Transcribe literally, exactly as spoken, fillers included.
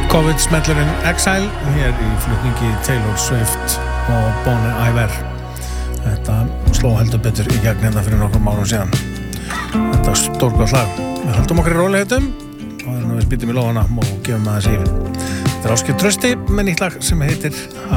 COVID-smellurinn Exile hér í flutningi Taylor Swift og Bon Iver. Þetta sló heldur betur í gegn hérna fyrir nokkrum árum síðan. Þetta er stórgott lag. Við höldum okkur í rólegheitum og þannig að við spýtum í lófana og gefum aðeins yfir. Þetta er Ásgeir Trausti með nýtt lag sem heitir